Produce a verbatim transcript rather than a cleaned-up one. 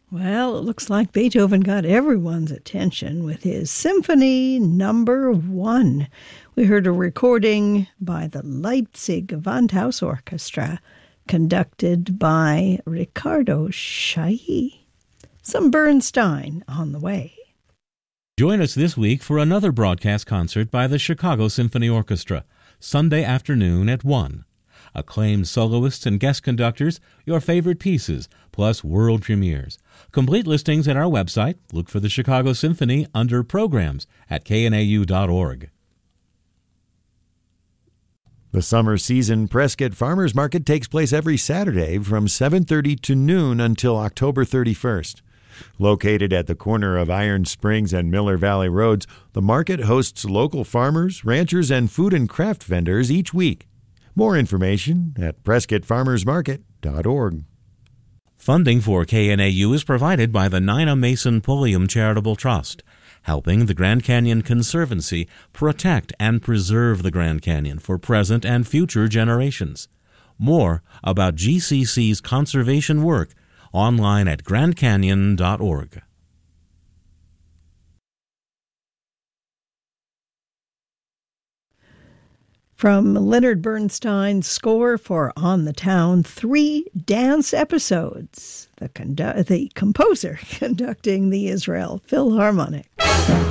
Well, it looks like Beethoven got everyone's attention with his Symphony Number One. We heard a recording by the Leipzig Gewandhaus Orchestra, conducted by Riccardo Chailly. Some Bernstein on the way. Join us this week for another broadcast concert by the Chicago Symphony Orchestra, Sunday afternoon at one. Acclaimed soloists and guest conductors, your favorite pieces, plus world premieres. Complete listings at our website. Look for the Chicago Symphony under Programs at k n a u dot org. The summer season Prescott Farmers Market takes place every Saturday from seven thirty to noon until October thirty-first. Located at the corner of Iron Springs and Miller Valley Roads, the market hosts local farmers, ranchers, and food and craft vendors each week. More information at prescott farmers market dot org. Funding for K N A U is provided by the Nina Mason Pulliam Charitable Trust, helping the Grand Canyon Conservancy protect and preserve the Grand Canyon for present and future generations. More about G C C's conservation work online at grand canyon dot org. From Leonard Bernstein's score for On the Town, three dance episodes. The, condu- the composer conducting the Israel Philharmonic.